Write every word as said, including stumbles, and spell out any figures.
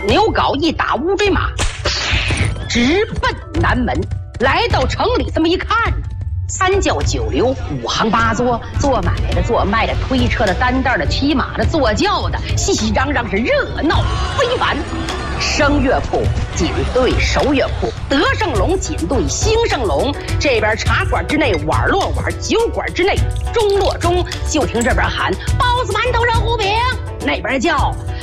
牛皋一打乌骓马，直奔南门。来到城里，这么一看呢，三教九流，五行八作，做买的、做卖的、推车的、担担的、骑马的、坐轿的，熙熙攘攘，是热闹非凡。声乐铺紧对手乐铺，德胜龙紧对兴盛龙。这边茶馆之内碗落碗，酒馆之内钟落钟。就听这边喊包子、馒头、热糊饼，那边叫